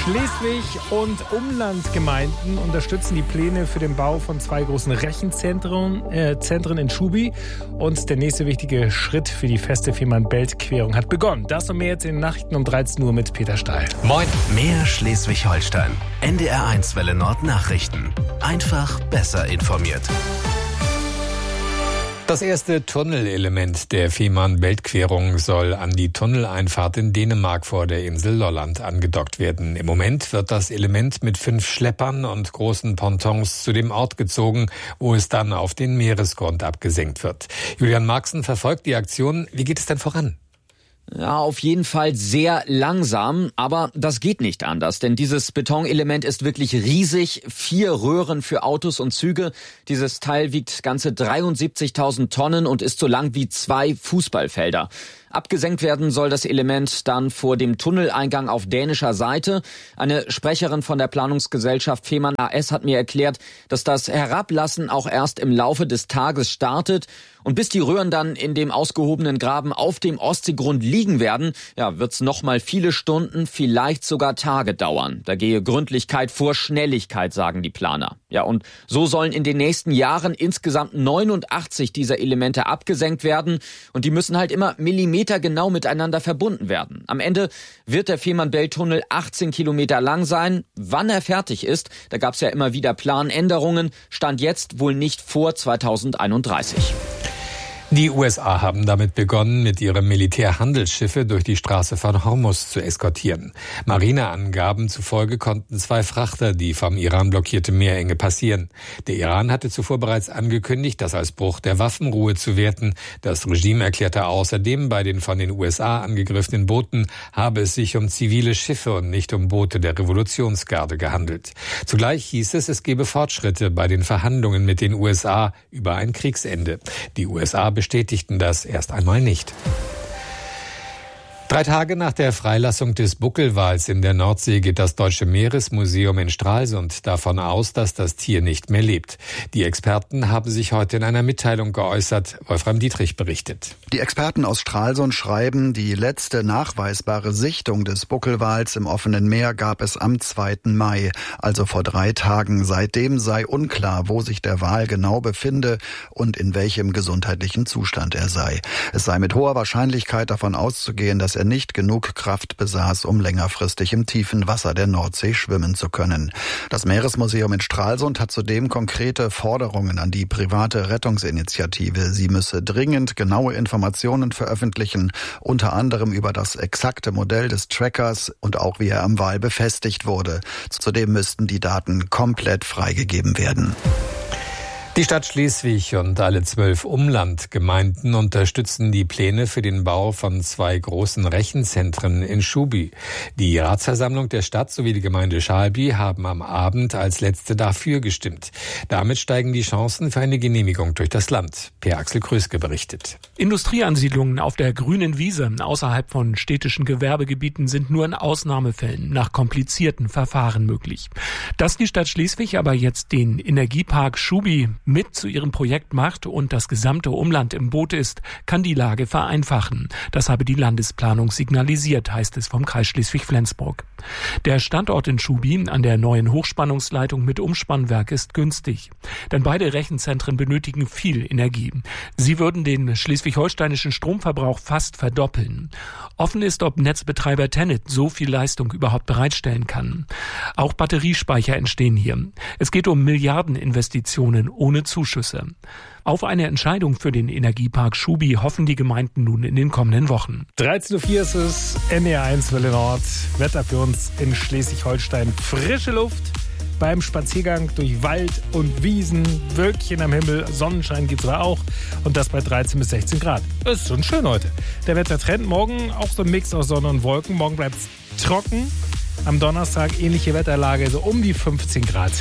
Schleswig und Umlandgemeinden unterstützen die Pläne für den Bau von 2 großen Rechenzentren in Schubi. Und der nächste wichtige Schritt für die feste Fehmarn-Belt-Querung hat begonnen. Das und mehr jetzt in den Nachrichten um 13 Uhr mit Peter Stahl. Moin. Mehr Schleswig-Holstein. NDR1 Welle Nord Nachrichten. Einfach besser informiert. Das erste Tunnelelement der Fehmarn-Belt-Querung soll an die Tunneleinfahrt in Dänemark vor der Insel Lolland angedockt werden. Im Moment wird das Element mit 5 Schleppern und großen Pontons zu dem Ort gezogen, wo es dann auf den Meeresgrund abgesenkt wird. Julian Marxen verfolgt die Aktion. Wie geht es denn voran? Ja, auf jeden Fall sehr langsam, aber das geht nicht anders, denn dieses Betonelement ist wirklich riesig, 4 Röhren für Autos und Züge. Dieses Teil wiegt ganze 73.000 Tonnen und ist so lang wie 2 Fußballfelder. Abgesenkt werden soll das Element dann vor dem Tunneleingang auf dänischer Seite. Eine Sprecherin von der Planungsgesellschaft Fehmarn AS hat mir erklärt, dass das Herablassen auch erst im Laufe des Tages startet. Und bis die Röhren dann in dem ausgehobenen Graben auf dem Ostseegrund liegen werden, wird's noch mal viele Stunden, vielleicht sogar Tage dauern. Da gehe Gründlichkeit vor Schnelligkeit, sagen die Planer. Ja, und so sollen in den nächsten Jahren insgesamt 89 dieser Elemente abgesenkt werden. Und die müssen halt immer millimetergenau miteinander verbunden werden. Am Ende wird der Fehmarn-Belt-Tunnel 18 Kilometer lang sein. Wann er fertig ist, da gab's ja immer wieder Planänderungen. Stand jetzt wohl nicht vor 2031. Die USA haben damit begonnen, mit ihrem Militärhandelsschiffe durch die Straße von Hormuz zu eskortieren. Marineangaben zufolge konnten 2 Frachter die vom Iran blockierte Meerenge passieren. Der Iran hatte zuvor bereits angekündigt, das als Bruch der Waffenruhe zu werten. Das Regime erklärte außerdem, bei den von den USA angegriffenen Booten habe es sich um zivile Schiffe und nicht um Boote der Revolutionsgarde gehandelt. Zugleich hieß es, es gebe Fortschritte bei den Verhandlungen mit den USA über ein Kriegsende. Die USA bestätigten das erst einmal nicht. 3 Tage nach der Freilassung des Buckelwals in der Nordsee geht das Deutsche Meeresmuseum in Stralsund davon aus, dass das Tier nicht mehr lebt. Die Experten haben sich heute in einer Mitteilung geäußert. Wolfram Dietrich berichtet. Die Experten aus Stralsund schreiben, die letzte nachweisbare Sichtung des Buckelwals im offenen Meer gab es am 2. Mai, also vor 3 Tagen. Seitdem sei unklar, wo sich der Wal genau befinde und in welchem gesundheitlichen Zustand er sei. Es sei mit hoher Wahrscheinlichkeit davon auszugehen, dass er nicht genug Kraft besaß, um längerfristig im tiefen Wasser der Nordsee schwimmen zu können. Das Meeresmuseum in Stralsund hat zudem konkrete Forderungen an die private Rettungsinitiative. Sie müsse dringend genaue Informationen veröffentlichen, unter anderem über das exakte Modell des Trackers und auch wie er am Wal befestigt wurde. Zudem müssten die Daten komplett freigegeben werden. Die Stadt Schleswig und alle 12 Umlandgemeinden unterstützen die Pläne für den Bau von 2 großen Rechenzentren in Schubi. Die Ratsversammlung der Stadt sowie die Gemeinde Schalby haben am Abend als letzte dafür gestimmt. Damit steigen die Chancen für eine Genehmigung durch das Land. Per Axel Kröske berichtet. Industrieansiedlungen auf der grünen Wiese außerhalb von städtischen Gewerbegebieten sind nur in Ausnahmefällen nach komplizierten Verfahren möglich. Dass die Stadt Schleswig aber jetzt den Energiepark Schubi mit zu ihrem Projekt macht und das gesamte Umland im Boot ist, kann die Lage vereinfachen. Das habe die Landesplanung signalisiert, heißt es vom Kreis Schleswig-Flensburg. Der Standort in Schubi an der neuen Hochspannungsleitung mit Umspannwerk ist günstig. Denn beide Rechenzentren benötigen viel Energie. Sie würden den schleswig-holsteinischen Stromverbrauch fast verdoppeln. Offen ist, ob Netzbetreiber TenneT so viel Leistung überhaupt bereitstellen kann. Auch Batteriespeicher entstehen hier. Es geht um Milliardeninvestitionen ohne Zuschüsse. Auf eine Entscheidung für den Energiepark Schubi hoffen die Gemeinden nun in den kommenden Wochen. 13.04 Uhr ist es, NDR1 Welle Nord. Wetter für uns in Schleswig-Holstein. Frische Luft beim Spaziergang durch Wald und Wiesen. Wölkchen am Himmel, Sonnenschein geht zwar auch. Und das bei 13 bis 16 Grad. Ist schon schön heute. Der Wettertrend morgen auch so ein Mix aus Sonne und Wolken. Morgen bleibt es trocken. Am Donnerstag ähnliche Wetterlage, so um die 15 Grad.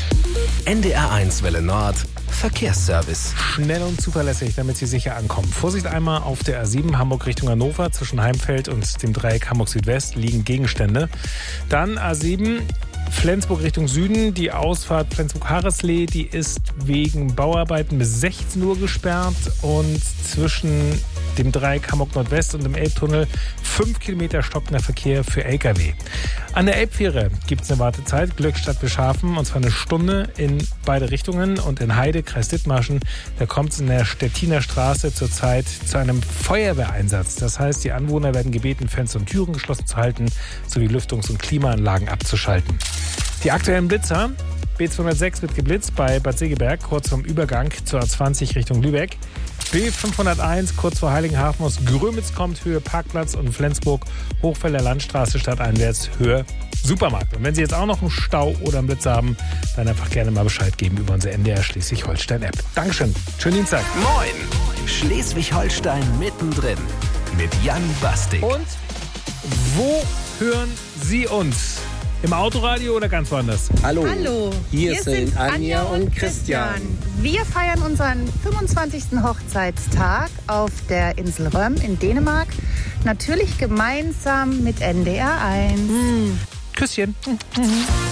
NDR1 Welle Nord, Verkehrsservice. Schnell und zuverlässig, damit Sie sicher ankommen. Vorsicht einmal auf der A7 Hamburg Richtung Hannover. Zwischen Heimfeld und dem Dreieck Hamburg Südwest liegen Gegenstände. Dann A7 Flensburg Richtung Süden, die Ausfahrt Flensburg-Harreslee, die ist wegen Bauarbeiten bis 16 Uhr gesperrt und zwischen dem Dreieck Hamburg Nordwest und dem Elbtunnel 5 Kilometer stockender Verkehr für Lkw. An der Elbfähre gibt es eine Wartezeit, Glückstadt Beschafen, und zwar eine Stunde in beide Richtungen. Und in Heide, Kreis Dithmarschen, da kommt es in der Stettiner Straße zurzeit zu einem Feuerwehreinsatz. Das heißt, die Anwohner werden gebeten, Fenster und Türen geschlossen zu halten, sowie Lüftungs- und Klimaanlagen abzuschalten. Die aktuellen Blitzer: B206 wird geblitzt bei Bad Segeberg, kurz vorm Übergang zur A20 Richtung Lübeck. B501 kurz vor Heiligenhafen aus Grömitz kommt, Höhe Parkplatz, und Flensburg, Hochfelder Landstraße stadteinwärts, Höhe Supermarkt. Und wenn Sie jetzt auch noch einen Stau oder einen Blitz haben, dann einfach gerne mal Bescheid geben über unsere NDR Schleswig-Holstein-App. Dankeschön. Schönen Dienstag. Moin! Schleswig-Holstein mittendrin mit Jan Bastik. Und wo hören Sie uns? Im Autoradio oder ganz woanders? Hallo. Hier sind Anja und Christian. Wir feiern unseren 25. Hochzeitstag auf der Insel Röm in Dänemark. Natürlich gemeinsam mit NDR 1. Küsschen.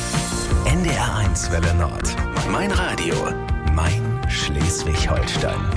NDR 1 Welle Nord. Mein Radio. Mein Schleswig-Holstein.